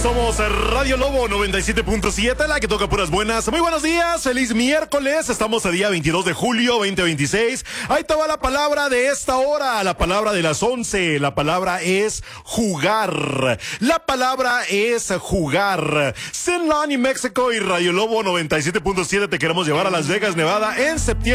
Somos Radio Lobo 97.7, la que toca puras buenas. Muy buenos días, feliz miércoles. Estamos a día 22 de julio 2026. Ahí te va la palabra de esta hora, la palabra de las 11. La palabra es jugar. La palabra es jugar. Zenlani, México y Radio Lobo 97.7 te queremos llevar a Las Vegas, Nevada en septiembre.